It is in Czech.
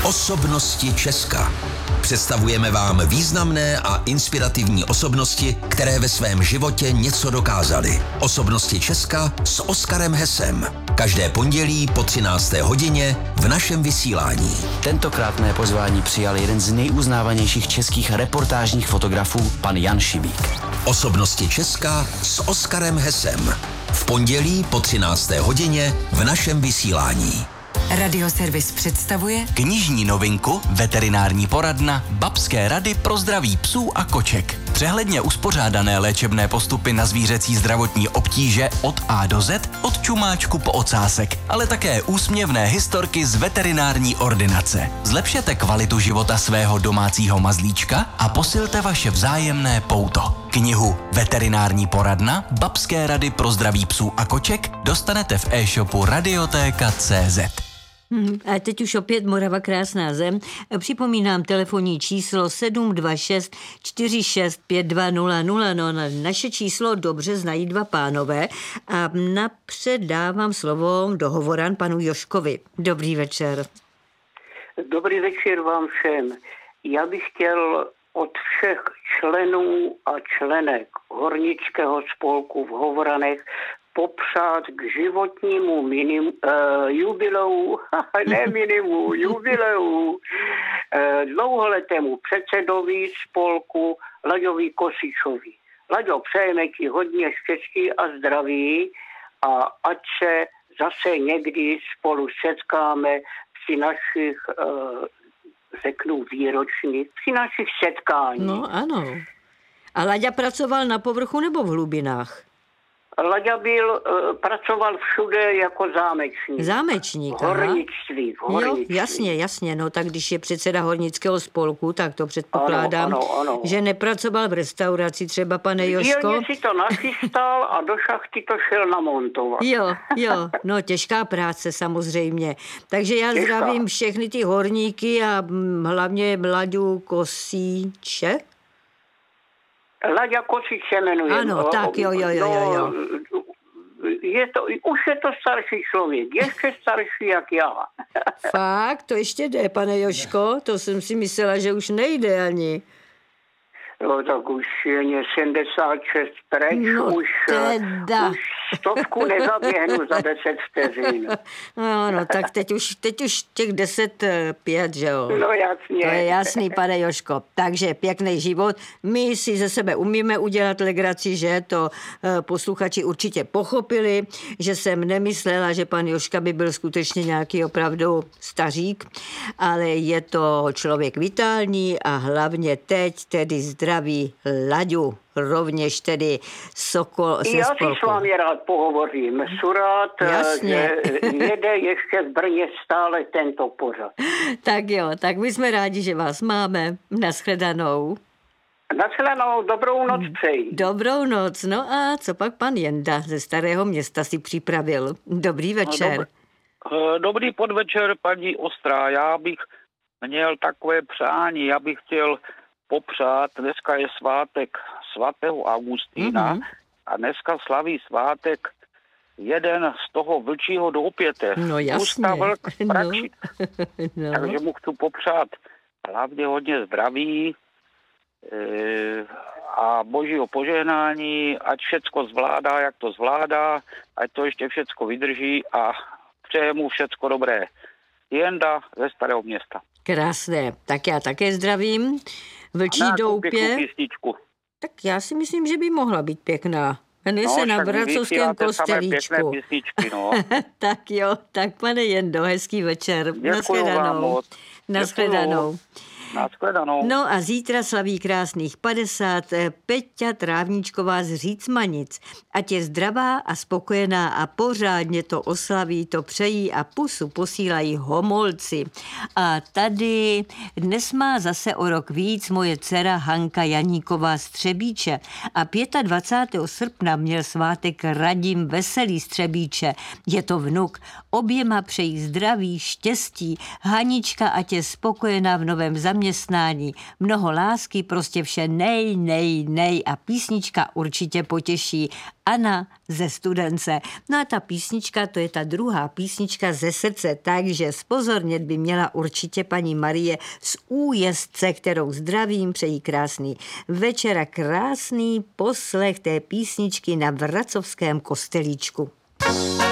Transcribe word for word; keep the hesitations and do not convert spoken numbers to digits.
Osobnosti Česka. Představujeme vám významné a inspirativní osobnosti, které ve svém životě něco dokázaly. Osobnosti Česka s Oskarem Hesem. Každé pondělí po třinácté hodině v našem vysílání. Tentokrát mé pozvání přijal jeden z nejuznávanějších českých reportážních fotografů, pan Jan Šibík. Osobnosti Česka s Oskarem Hesem. V pondělí po třinácté hodině v našem vysílání. Radioservis představuje knižní novinku Veterinární poradna Babské rady pro zdraví psů a koček. Přehledně uspořádané léčebné postupy na zvířecí zdravotní obtíže od A do Z, od čumáčku po ocásek, ale také úsměvné historky z veterinární ordinace. Zlepšete kvalitu života svého domácího mazlíčka a posilte vaše vzájemné pouto. Knihu Veterinární poradna Babské rady pro zdraví psů a koček dostanete v e-shopu radioteka tečka cé zet. Hmm, a teď už opět Morava krásná zem. Připomínám telefonní číslo sedm dva šest čtyři šest pět dva nula nula. No, naše číslo dobře znají dva pánové a napřed dávám slovo do hovoran panu Joškovi. Dobrý večer. Dobrý večer vám všem. Já bych chtěl od všech členů a členek hornického spolku v Hovoranech popřát k životnímu minim, uh, jubileu, ne minimu, jubileu, uh, dlouholetému předsedovi spolku Laďovi Kosičovi. Laďo, přejeme ti hodně štěstí a zdraví a ať se zase někdy spolu setkáme při našich, uh, řeknu výročních, při našich setkáních. No ano. A Laďa pracoval na povrchu nebo v hlubinách? Laďa byl, uh, pracoval všude jako zámečník. Zámečník, v hornictví, v hornictví. Jo, jasně, jasně, no tak když je předseda hornického spolku, tak to předpokládám, ano, ano, ano. že nepracoval v restauraci třeba, pane Joško. Dílně si to nachystal a do šachty to šel namontovat. Jo, jo, no těžká práce samozřejmě. Takže já Těžká. zdravím všechny ty horníky a hm, hlavně Mlaďu Kosíče. Laďa Kosič se jmenuje. Ano, no, tak jo, jo, jo, jo, jo. No, je to, už je to starší člověk, ještě starší jak já. Fakt, to ještě jde, pane Joško, to jsem si myslela, že už nejde ani. No tak už je mě sedmdesát šest preč, No už, teda. už stovku nezaběhnu za deset vteřin. No, no, tak teď už, teď už těch deset pět, že jo? No jasně. To je jasný, pane Joško. Takže pěkný život. My si ze sebe umíme udělat legraci, že to posluchači určitě pochopili, že jsem nemyslela, že pan Joška by byl skutečně nějaký opravdu stařík, ale je to člověk vitální a hlavně teď tedy zdraví Laďu, rovněž tedy Sokol ze Já spolku. si s vámi rád pohovořím. Surád, Jasně. že jede ještě v Brně stále tento pořad. Tak jo, tak my jsme rádi, že vás máme. Nashledanou. Nashledanou, dobrou noc přeji. Dobrou noc. No a co pak pan Jenda ze Starého Města si připravil? Dobrý večer. Dobrý, dobrý podvečer, paní Ostrá. Já bych měl takové přání. Já bych chtěl popřát, dneska je svátek svatého Augustína mm-hmm. a dneska slaví svátek jeden z toho vlčího doupěte. No jasně. Gustav Vlk z Pračí. No. Takže mu chci popřát hlavně hodně zdraví e, a božího požehnání, ať všecko zvládá, jak to zvládá, ať to ještě všecko vydrží a přeje mu všecko dobré. Jenda ze Starého Města. Krásné. Tak já také zdravím. Vlčí doupě. Tak já si myslím, že by mohla být pěkná. Jmenuje no, se na Vracovském kostelíčku. Písničky, no. Tak jo, tak pane Jendo, hezký večer. Nashledanou. Nashledanou. Nashledanou. No a zítra slaví krásných padesát Peťa Trávníčková z Řícmanic. Ať je zdravá a spokojená a pořádně to oslaví, to přejí a pusu posílají Homolci. A tady dnes má zase o rok víc moje dcera Hanka Janíková z Třebíče a dvacátého pátého srpna měl svátek Radim Veselý z Třebíče. Je to vnuk. Oběma přejí zdraví, štěstí. Hanička ať je spokojená v novém zaměstnání zaměstnání, mnoho lásky, prostě vše nej, nej, nej a písnička určitě potěší. Anna ze Studence. No a ta písnička, to je ta druhá písnička ze srdce, takže spozornět by měla určitě paní Marie z Újezdce, kterou zdravím, přejí krásný večer a krásný poslech té písničky na Vracovském kostelíčku.